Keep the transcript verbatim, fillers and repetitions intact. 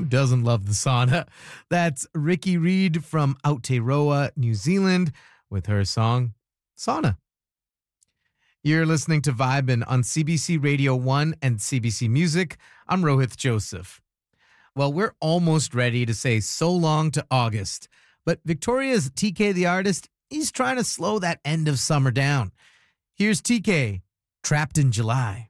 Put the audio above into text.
doesn't love the sauna? That's Ricky Reed from Aotearoa, New Zealand, with her song, Sauna. You're listening to Vibin' on C B C Radio one and C B C Music. I'm Rohith Joseph. Well, we're almost ready to say so long to August, but Victoria's T K the Artist, he's trying to slow that end of summer down. Here's T K, Trapped in July.